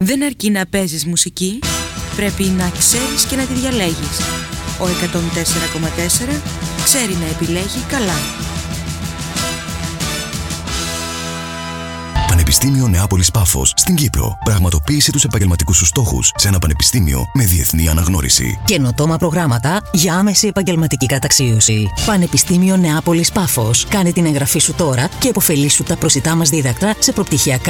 Δεν αρκεί να παίζεις μουσική, πρέπει να ξέρεις και να τη διαλέγεις. Ο 104,4 ξέρει να επιλέγει καλά. Πανεπιστήμιο Νεάπολης Πάφος στην Κύπρο. Πραγματοποίησε τους επαγγελματικούς σου στόχους σε ένα πανεπιστήμιο με διεθνή αναγνώριση. Καινοτόμα προγράμματα για άμεση επαγγελματική καταξίωση. Πανεπιστήμιο Νεάπολης Πάφος. Κάνε την εγγραφή σου τώρα και επωφελήσου τα προσιτά μας δίδακτρα σε προπτυχιακά